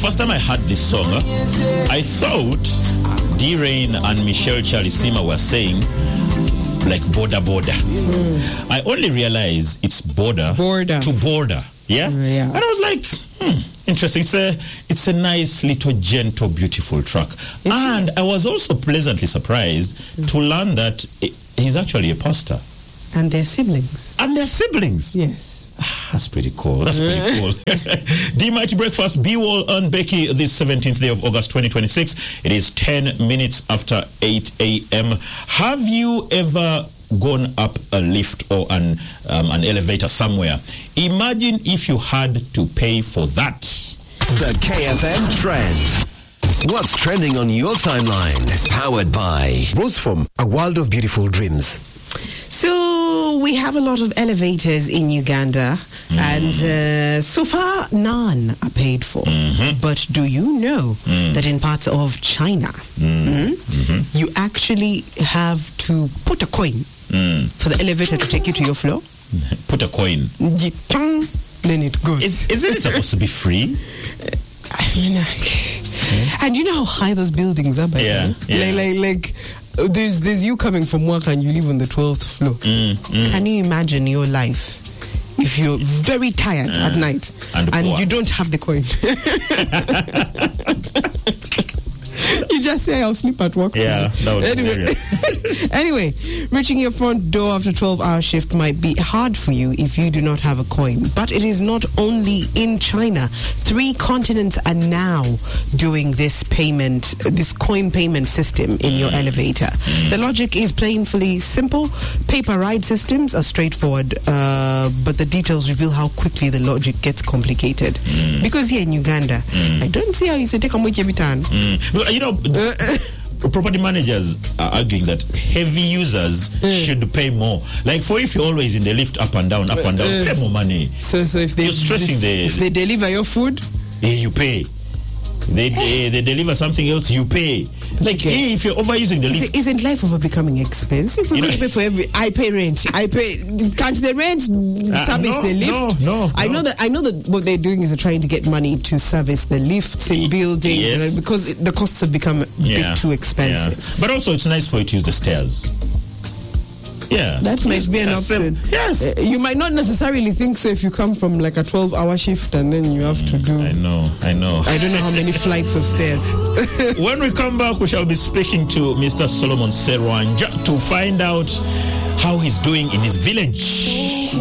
first time I heard this song, I thought D-Rain and Michelle Chalisima were saying like border. I only realized it's border to border. Yeah? And I was like, interesting. It's a nice, little, gentle, beautiful track. And I was also pleasantly surprised to learn that he's actually a pastor. And their siblings. Yes. That's pretty cool. D-Mighty Breakfast, B-Wall and Becky, this 17th day of August 2026. It is 10 minutes after 8 a.m. Have you ever gone up a lift or an elevator somewhere? Imagine if you had to pay for that. The KFM Trend. What's trending on your timeline? Powered by Roseform, a world of beautiful dreams. So we have a lot of elevators in Uganda, and so far none are paid for. But do you know that in parts of China, you actually have to put a coin for the elevator to take you to your floor? Put a coin. Then it goes. Isn't it supposed to be free? I mean, and you know how high those buildings are, by like there's you coming from work and you live on the 12th floor. Can you imagine your life if you're very tired at night and you don't have the coin? You just say, I'll sleep at work. Yeah, that would Anyway, reaching your front door after 12-hour shift might be hard for you if you do not have a coin. But it is not only in China. 3 continents are now doing this coin payment system in your elevator. The logic is plainly simple. Paper ride systems are straightforward, but the details reveal how quickly the logic gets complicated. Because here in Uganda, I don't see how you say take a much every time. You know, property managers are arguing that heavy users should pay more. Like, for if you're always in the lift up and down, pay more money. So if they, you're stressing if they deliver your food, you pay. They deliver something else, you pay. Like, if you're overusing the lift. Isn't life over becoming expensive? We're going to pay for I pay rent. Can't the rent service the lift? No. I know that what they're doing is they're trying to get money to service the lifts in buildings, because the costs have become a bit too expensive. Yeah. But also, it's nice for you to use the stairs. Yeah. That might be an option. Yes. You might not necessarily think so if you come from like a 12-hour shift and then you have to do... I know. I don't know how many flights of stairs. When we come back, we shall be speaking to Mr. Solomon Serwanja to find out how he's doing in his village.